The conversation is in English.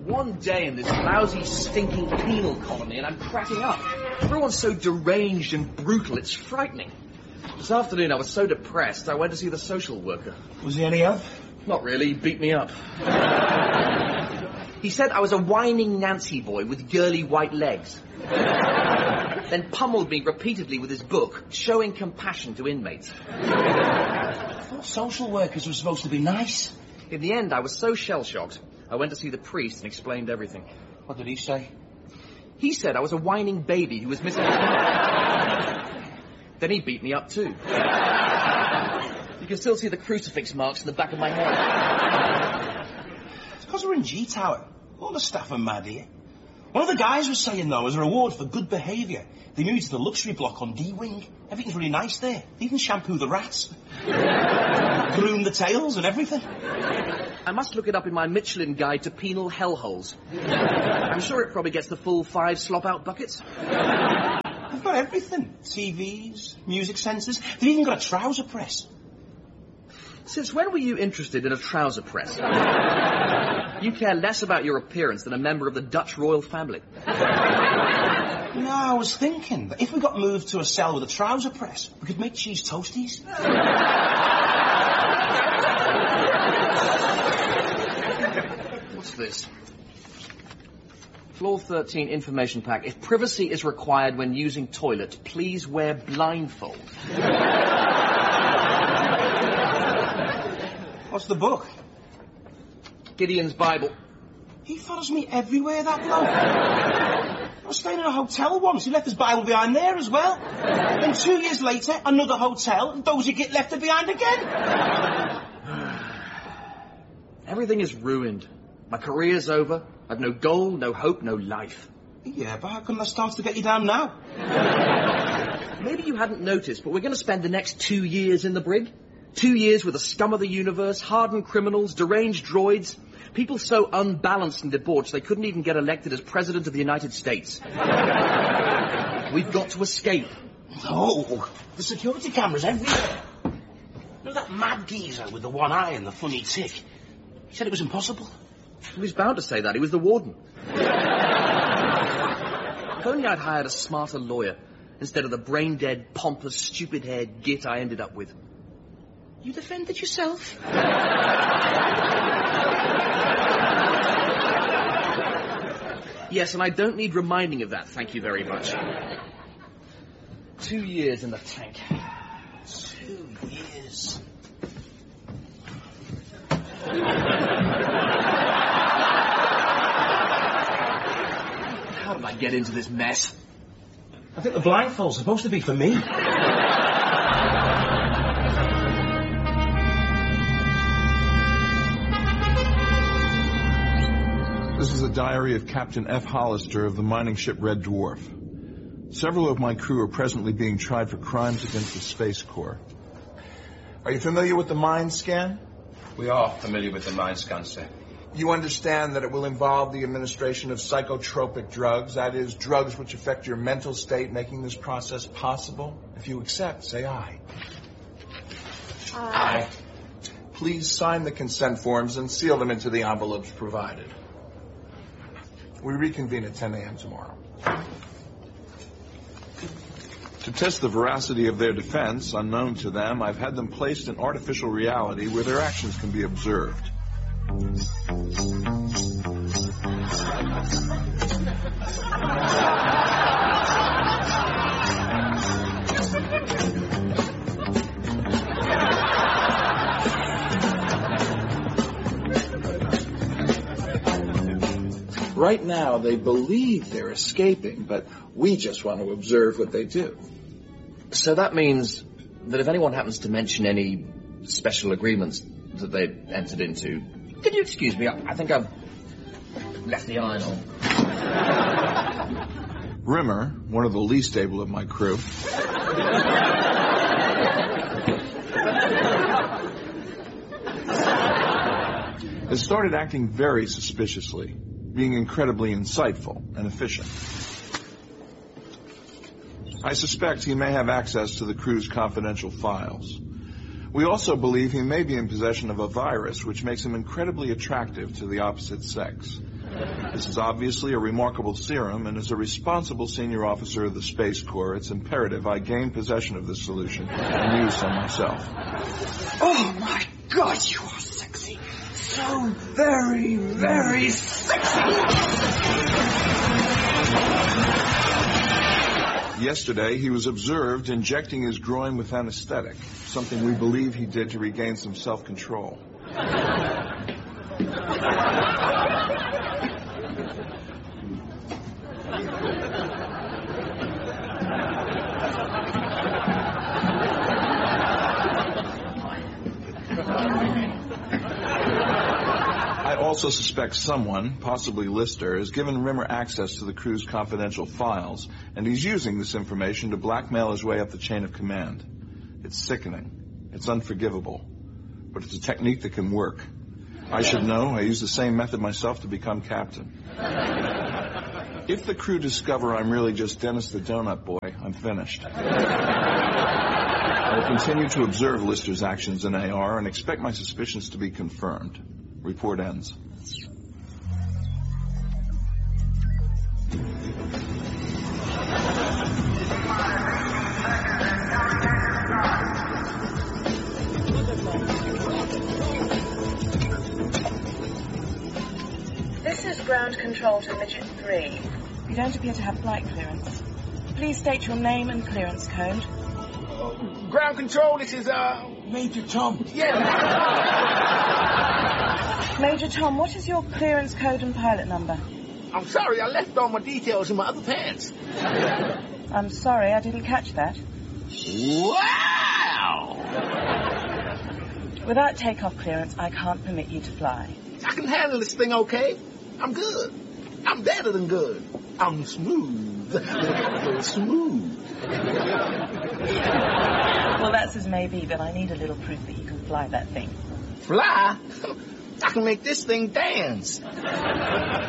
One day in this lousy, stinking penal colony, and I'm cracking up. Everyone's so deranged and brutal, it's frightening. This afternoon, I was so depressed, I went to see the social worker. Was he any help? Not really, he beat me up. He said I was a whining Nancy boy with girly white legs. Then pummeled me repeatedly with his book, Showing Compassion to Inmates. I thought social workers were supposed to be nice. In the end, I was so shell-shocked, I went to see the priest and explained everything. What did he say? He said I was a whining baby who was missing... Then he beat me up too. You can still see the crucifix marks in the back of my head. It's because we're in G-Tower. All the staff are mad here. One of the guys was saying, though, as a reward for good behaviour, they moved to the luxury block on D-Wing. Everything's really nice there. They even shampoo the rats. Groom the tails and everything. I must look it up in my Michelin Guide to Penal Hellholes. I'm sure it probably gets the full 5 slop-out buckets. They've got everything. TVs, music sensors. They've even got a trouser press. Since when were you interested in a trouser press? You care less about your appearance than a member of the Dutch royal family. No, I was thinking that if we got moved to a cell with a trouser press, we could make cheese toasties. What's this? Floor 13 information pack. If privacy is required when using toilet, please wear blindfold. What's the book? Gideon's Bible. He follows me everywhere, that bloke. I was staying in a hotel once. He left his Bible behind there as well. Then 2 years later, another hotel, and Dozy Git left it behind again. Everything is ruined. My career's over. I've no goal, no hope, no life. Yeah, but how come that starts to get you down now? Maybe you hadn't noticed, but we're going to spend the next 2 years in the brig. 2 years with the scum of the universe, hardened criminals, deranged droids, people so unbalanced and debauched they couldn't even get elected as President of the United States. We've got to escape. No, the security cameras everywhere. You know that mad geezer with the one eye and the funny tick? He said it was impossible. He was bound to say that. He was the warden. If only I'd hired a smarter lawyer instead of the brain-dead, pompous, stupid-haired git I ended up with. You defended yourself? Yes, and I don't need reminding of that, thank you very much. 2 years in the tank. 2 years. How did I get into this mess? I think the blindfold's supposed to be for me. This is a diary of Captain F. Hollister of the mining ship Red Dwarf. Several of my crew are presently being tried for crimes against the Space Corps. Are you familiar with the mind scan? We are familiar with the mind scan, sir. You understand that it will involve the administration of psychotropic drugs, that is, drugs which affect your mental state, making this process possible? If you accept, say aye. Aye. Please sign the consent forms and seal them into the envelopes provided. We reconvene at 10 a.m. tomorrow. To test the veracity of their defense, unknown to them, I've had them placed in artificial reality where their actions can be observed. Right now, they believe they're escaping, but we just want to observe what they do. So that means that if anyone happens to mention any special agreements that they entered into... Could you excuse me? I think I've left the iron on. Rimmer, one of the least able of my crew... has started acting very suspiciously, being incredibly insightful and efficient. I suspect he may have access to the crew's confidential files. We also believe he may be in possession of a virus which makes him incredibly attractive to the opposite sex. This is obviously a remarkable serum, and as a responsible senior officer of the Space Corps, it's imperative I gain possession of this solution and use some myself. Oh my God, you are sexy. So very, very sexy. Yesterday, he was observed injecting his groin with anesthetic, something we believe he did to regain some self-control. I also suspect someone, possibly Lister, has given Rimmer access to the crew's confidential files, and he's using this information to blackmail his way up the chain of command. It's sickening. It's unforgivable. But it's a technique that can work. I should know. I use the same method myself to become captain. If the crew discover I'm really just Dennis the Donut Boy, I'm finished. I will continue to observe Lister's actions in AR and expect my suspicions to be confirmed. Report ends. This is ground control to Midget 3. You don't appear to have flight clearance. Please state your name and clearance code. Ground control, this is, Major Tom. Yeah. Major Tom, what is your clearance code and pilot number? I'm sorry, I left all my details in my other pants. I'm sorry, I didn't catch that. Wow! Without takeoff clearance, I can't permit you to fly. I can handle this thing okay. I'm good. I'm better than good. I'm smooth. Smooth. Well, that's as may be, but I need a little proof that you can fly that thing. Fly? I can make this thing dance.